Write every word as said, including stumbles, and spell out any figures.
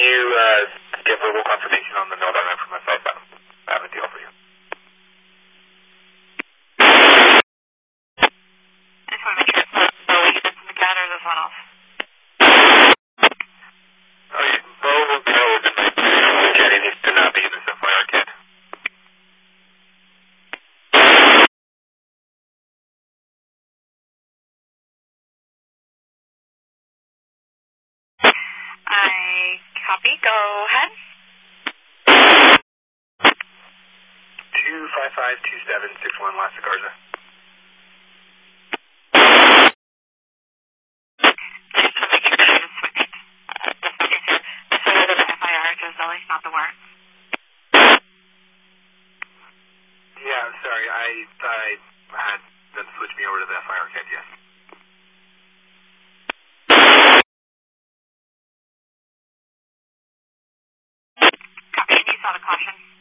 you uh, get verbal confirmation on the node I ran from my site? I have a deal for you. I just want to make sure it's not Bo we get from the cat or this one off. Oh, you, Bo will be over the night. The cat needs to not be in this F I R kit. I copy. Go ahead. two five five two seven six one Las Garza. Just to make sure you switched. Uh, the switches here. This way to the F I R, just at least not the warrant. Yeah, sorry. I I had them switch me over to the F I R kit, yes. Copy. And you saw the caution.